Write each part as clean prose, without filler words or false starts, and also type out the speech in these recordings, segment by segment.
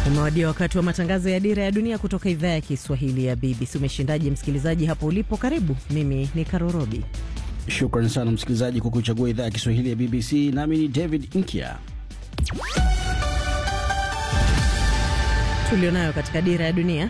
Umewadia wakati wa matangazo ya Dira ya Dunia kutoka idhaa ya Kiswahili ya BBC. Umeshindaje msikilizaji hapo ulipo? Karibu, mimi ni Karorobi. Shukrani sana msikilizaji kwa kuchagua idhaa ya Kiswahili ya BBC. Nami ni David Inkia. Tulionayo katika Dira ya Dunia.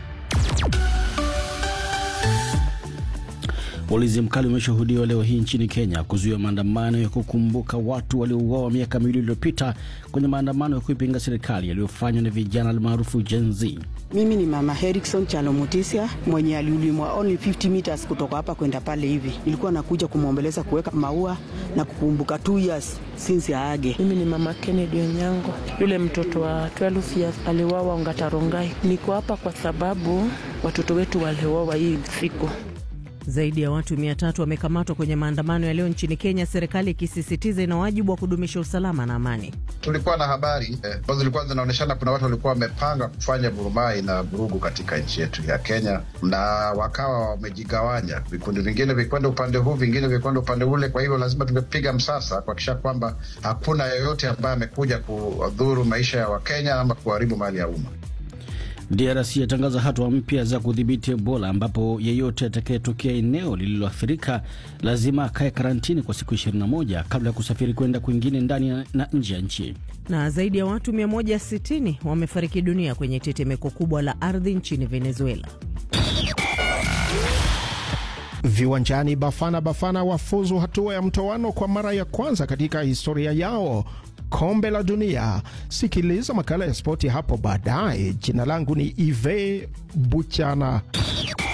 Ulinzi mkali umeshuhudiwa leo hii nchini Kenya kuzuia maandamano ya kukumbuka watu waliouawa miaka miwili iliyopita kwenye maandamano ya kuipinga serikali yaliyofanywa na vijana almaarufu Gen Z. Mimi ni Mama Herrickson Chalomutisia mwenye aliulimwa only 50 meters kutoka hapa kwenda pale hivi. Nilikuwa nakuja kumwombeleza kuweka maua na kukumbuka 2 years since aage. Mimi ni Mama Kennedy Onyango, yule mtoto wa 12 years aliuawa Ongata Rongai. Niko hapa kwa sababu watoto wetu waliuawa hii siku. Zaidi ya watu 300 wamekamatwa kwenye maandamano ya leo nchini Kenya, serikali ikisisitiza ina wajibu wa kudumisha usalama na amani. Tulikuwa na habari ambazo zilikuwa zinaonyeshana kuna watu walikuwa wamepanga kufanya vurumai na vurugu katika nchi yetu ya Kenya, na wakawa wamejigawanya, vikundi vingine vikwenda upande huu, vingine vikwenda upande ule. Kwa hivyo lazima tumepiga msasa kuhakikisha kwamba hakuna yoyote ambaye amekuja kudhuru maisha ya Wakenya ama kuharibu mali ya umma. DRC yatangaza hatua mpya za kudhibiti Ebola, ambapo yeyote atakayetokea eneo lililoathirika lazima akae karantini kwa siku 21 kabla ya kusafiri kwenda kwingine ndani na nje ya nchi. Na zaidi ya watu 160 wamefariki dunia kwenye tetemeko kubwa la ardhi nchini Venezuela. Viwanjani, Bafana wafuzu hatua ya mtoano kwa mara ya kwanza katika historia yao Kombe la Dunia. Sikiliza makala ya spoti hapo baadaye. Jina langu ni Ive Buchana.